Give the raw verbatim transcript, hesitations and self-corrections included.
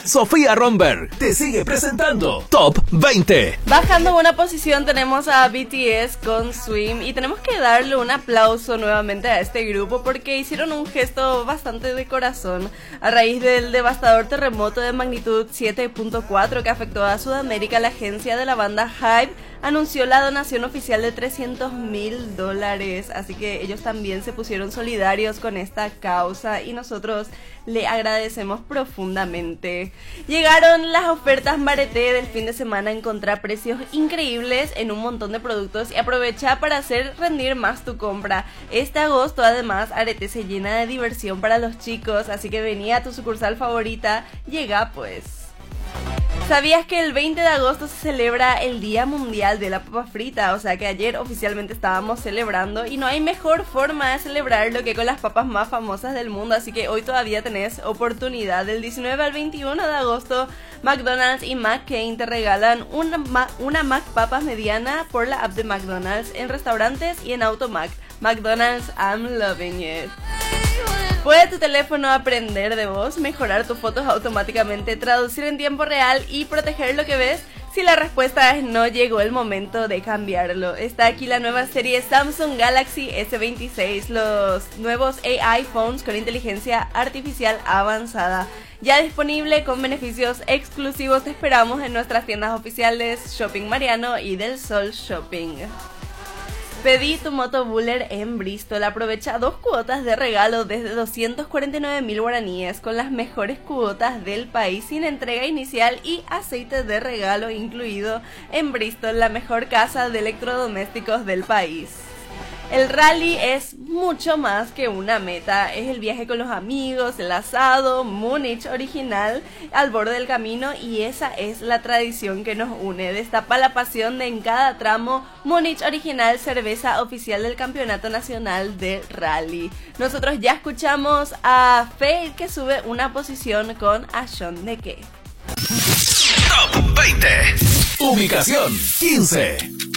Sofía Romberg te sigue presentando Top veinte. Bajando una posición tenemos a B T S con Swim y tenemos que darle un aplauso nuevamente a este grupo porque hicieron un gesto bastante de corazón a raíz del devastador terremoto de magnitud siete punto cuatro que afectó a Sudamérica. La agencia de la banda Hype anunció la donación oficial de trescientos mil dólares, así que ellos también se pusieron solidarios con esta causa y nosotros le agradecemos profundamente. Llegaron las ofertas Mareté del fin de semana, encontrar precios increíbles en un montón de productos y aprovecha para hacer rendir más tu compra. Este agosto además Arete se llena de diversión para los chicos, así que vení a tu sucursal favorita, llega pues. ¿Sabías que el veinte de agosto se celebra el Día Mundial de la Papa Frita? O sea que ayer oficialmente estábamos celebrando y no hay mejor forma de celebrarlo que con las papas más famosas del mundo, así que hoy todavía tenés oportunidad. Del diecinueve al veintiuno de agosto, McDonald's y McCain te regalan una, Ma- una McPapas mediana por la app de McDonald's en restaurantes y en Automac. McDonald's, I'm loving it. ¿Puede tu teléfono aprender de voz, mejorar tus fotos automáticamente, traducir en tiempo real y proteger lo que ves? Si la respuesta es no, llegó el momento de cambiarlo. Está aquí la nueva serie Samsung Galaxy S veintiséis, los nuevos A I phones con inteligencia artificial avanzada. Ya disponible con beneficios exclusivos, te esperamos en nuestras tiendas oficiales Shopping Mariano y Del Sol Shopping. Pedí tu moto Buller en Bristol. Aprovecha dos cuotas de regalo desde doscientos cuarenta y nueve mil guaraníes con las mejores cuotas del país sin entrega inicial y aceite de regalo incluido en Bristol, la mejor casa de electrodomésticos del país. El rally es mucho más que una meta, es el viaje con los amigos, el asado, Múnich original al borde del camino y esa es la tradición que nos une. Destapa la pasión de en cada tramo Múnich original, cerveza oficial del Campeonato Nacional de Rally. Nosotros ya escuchamos a Fade que sube una posición con A Sean Deke. Top veinte. Ubicación quince.